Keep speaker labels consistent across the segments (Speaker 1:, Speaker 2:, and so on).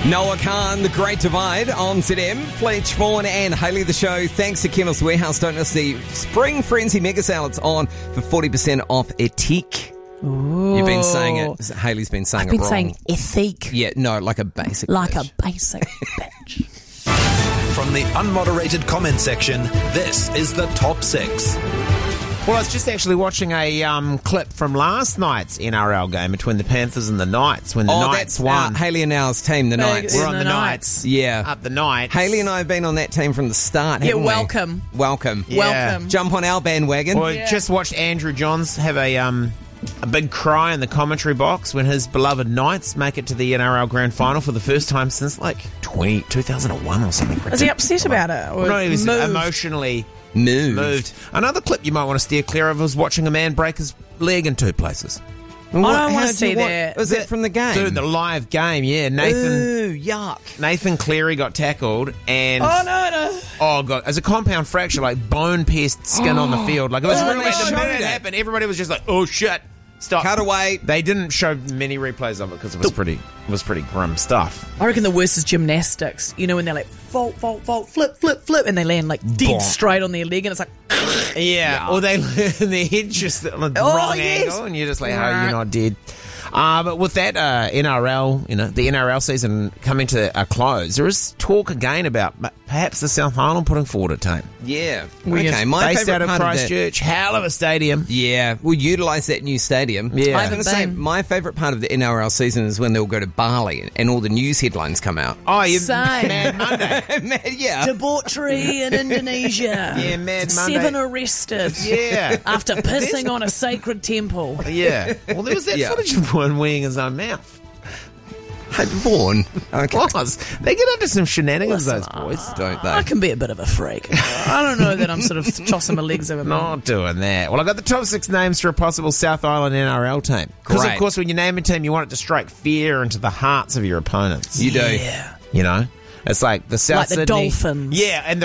Speaker 1: Noah Khan, The Great Divide on ZM. Fletch, Vaughan and Hayley the show. Thanks to Chemist Warehouse. Don't miss the Spring Frenzy Mega Salads on for 40% off Etique.
Speaker 2: Ooh.
Speaker 1: You've been saying it. Hayley's been saying it wrong.
Speaker 2: I've been saying ethique.
Speaker 1: Yeah, no, like a basic
Speaker 2: Like
Speaker 1: bitch.
Speaker 2: a basic bitch.
Speaker 3: From the unmoderated comment section, this is the Top 6.
Speaker 4: Well, I was just actually watching a clip from last night's NRL game between the Panthers and the Knights when the Knights
Speaker 1: that's
Speaker 4: won.
Speaker 1: Hayley and ours team, the Knights.
Speaker 4: We're on the
Speaker 2: the
Speaker 4: Knights.
Speaker 1: Yeah.
Speaker 4: Up the Knights.
Speaker 1: Hayley and I have been on that team from the start, haven't we?
Speaker 2: welcome.
Speaker 1: Welcome.
Speaker 4: Yeah.
Speaker 2: Welcome.
Speaker 1: Jump on our bandwagon.
Speaker 4: Well, just watched Andrew Johns have a big cry in the commentary box when his beloved Knights make it to the NRL Grand Final for the first time since like 2001 or something.
Speaker 2: Is he upset about it? Or
Speaker 4: No, he was
Speaker 2: moved?
Speaker 4: emotionally
Speaker 1: Moved.
Speaker 4: Another clip you might want to steer clear of was watching a man break his leg in two places.
Speaker 2: I don't want
Speaker 1: How'd
Speaker 2: to see
Speaker 1: you
Speaker 2: that.
Speaker 1: Was it from the game?
Speaker 4: Dude, the live game, yeah.
Speaker 1: Ooh, yuck.
Speaker 4: Nathan Cleary got tackled and
Speaker 2: no.
Speaker 4: oh god, as a compound fracture, like bone pierced skin on the field. Like it was
Speaker 1: Oh,
Speaker 4: really
Speaker 1: they
Speaker 4: the
Speaker 1: showed
Speaker 4: minute it
Speaker 1: it.
Speaker 4: happened, everybody was just like, oh shit. Stop.
Speaker 1: Cut away.
Speaker 4: They didn't show many replays of it because it was pretty grim stuff.
Speaker 2: I reckon the worst is gymnastics. You know, when they're like, vault, flip, and they land like dead
Speaker 4: Bonk.
Speaker 2: straight on their leg, and it's like,
Speaker 4: Yeah, or they their head just on the wrong
Speaker 2: yes.
Speaker 4: angle, and you're just like, oh, you're not dead. But with that NRL, the NRL season coming to a close, there is talk again about perhaps the South Island putting forward a team.
Speaker 1: Yeah.
Speaker 2: Weird.
Speaker 1: Okay, my
Speaker 4: Based
Speaker 1: favourite
Speaker 4: out of
Speaker 1: part of that.
Speaker 4: Christchurch, hell of a stadium.
Speaker 1: Yeah, we'll utilise that new stadium.
Speaker 4: Yeah.
Speaker 1: I was going to say,
Speaker 2: Been.
Speaker 1: my favourite part of the NRL season is when they'll go to Bali and all the news headlines come out.
Speaker 4: Oh, you
Speaker 2: Same.
Speaker 4: Mad Monday.
Speaker 1: Man, yeah.
Speaker 2: debauchery in Indonesia.
Speaker 4: Yeah, Mad Monday.
Speaker 2: 7 arrested.
Speaker 4: Yeah.
Speaker 2: After pissing on a sacred temple.
Speaker 4: Yeah. Well, there was that
Speaker 1: Yeah.
Speaker 4: footage of one weeing his own mouth.
Speaker 1: Hey, Vaughan. Okay.
Speaker 4: Was. They get into some shenanigans,
Speaker 2: Listen,
Speaker 4: those boys.
Speaker 1: Don't they?
Speaker 2: I can be a bit of a freak. I don't know that I'm sort of tossing my legs over my
Speaker 4: Not doing that. Well, I got the top 6 names for a possible South Island NRL team. Because, of
Speaker 1: Great.
Speaker 4: course, when you name a team, you want it to strike fear into the hearts of your opponents.
Speaker 1: You do.
Speaker 2: Yeah.
Speaker 4: You know? It's like the South
Speaker 2: Like the
Speaker 4: Sydney.
Speaker 2: Dolphins.
Speaker 4: Yeah, and the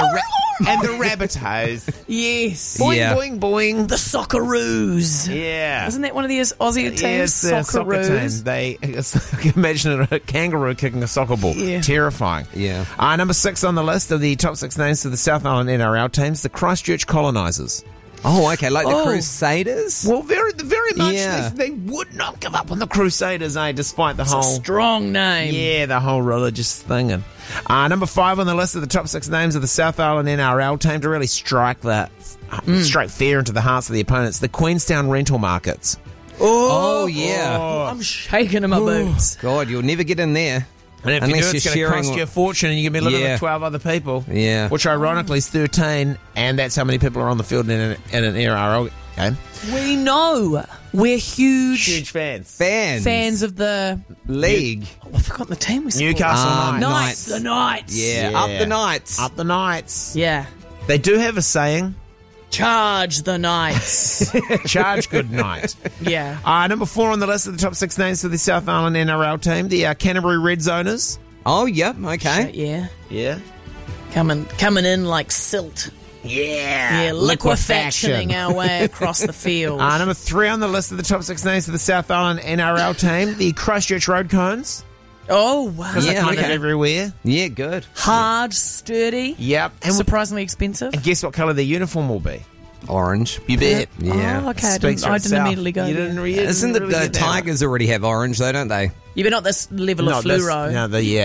Speaker 4: Rabbitohs.
Speaker 2: Yes.
Speaker 4: Boing,
Speaker 1: Yeah.
Speaker 4: boing, boing.
Speaker 2: The Socceroos.
Speaker 4: Yeah.
Speaker 2: Isn't that one of the Aussie teams?
Speaker 4: Yes, soccer team. I can imagine a kangaroo kicking a soccer ball.
Speaker 2: Yeah.
Speaker 4: Terrifying.
Speaker 1: Yeah.
Speaker 4: Number 6 on the list of the top 6 names to the South Island NRL teams, the Christchurch Colonisers.
Speaker 1: Oh, okay, like the
Speaker 2: Oh.
Speaker 1: Crusaders?
Speaker 4: Well, very much.
Speaker 1: Yeah.
Speaker 4: They would not give up on the Crusaders, despite the
Speaker 2: A
Speaker 4: whole
Speaker 2: strong name.
Speaker 4: yeah, the whole religious thing. And number 5 on the list of the top 6 names of the South Island NRL team to really strike fear into the hearts of the opponents, the Queenstown rental markets.
Speaker 1: Oh, yeah.
Speaker 2: I'm shaking in my boots.
Speaker 1: God, you'll never get in there.
Speaker 4: And if
Speaker 1: Unless
Speaker 4: you do, it's
Speaker 1: you're
Speaker 4: going to
Speaker 1: sharing
Speaker 4: cost
Speaker 1: what-
Speaker 4: you a fortune, and you're going to be living
Speaker 1: Yeah.
Speaker 4: with 12 other people.
Speaker 1: Yeah.
Speaker 4: Which ironically is 13, and that's how many people are on the field in an NRL game.
Speaker 2: We know. We're huge
Speaker 4: Huge fans.
Speaker 2: fans of the...
Speaker 1: League.
Speaker 2: Oh, I've forgotten the team we support.
Speaker 4: Newcastle
Speaker 1: Ah,
Speaker 4: Knights.
Speaker 2: Knights. The Knights.
Speaker 1: Yeah,
Speaker 4: Yeah.
Speaker 1: up the Knights.
Speaker 4: Up the Knights.
Speaker 2: Yeah.
Speaker 4: They do have a saying,
Speaker 2: Charge the Knights.
Speaker 4: charge good night.
Speaker 2: Yeah.
Speaker 4: Number 4 on the list of the top 6 names for the South Island NRL team, the Canterbury Red Zoners.
Speaker 1: Oh, yep, okay.
Speaker 2: Yeah.
Speaker 4: Yeah.
Speaker 2: Coming in like silt. Yeah, liquefactioning our way across the field.
Speaker 4: Number 3 on the list of the top 6 names for the South Island NRL team, the Christchurch Road Cones.
Speaker 2: Oh, wow.
Speaker 4: Because
Speaker 1: Yeah,
Speaker 4: they're kind of
Speaker 1: okay.
Speaker 4: everywhere.
Speaker 1: Yeah, good.
Speaker 2: Hard, sturdy,
Speaker 4: Yep. And
Speaker 2: surprisingly expensive.
Speaker 4: guess what colour their uniform will be?
Speaker 1: Orange.
Speaker 4: You bet.
Speaker 1: Yeah.
Speaker 2: Oh, okay. I
Speaker 4: Speaks
Speaker 2: didn't,
Speaker 4: for
Speaker 2: I didn't
Speaker 4: itself.
Speaker 2: immediately go
Speaker 4: You
Speaker 2: there.
Speaker 4: didn't
Speaker 1: Isn't
Speaker 4: really
Speaker 1: the
Speaker 4: get that one.
Speaker 1: Tigers already have orange, though, don't they?
Speaker 2: Yeah, but not this level of
Speaker 4: This-
Speaker 2: fluoro.
Speaker 4: No,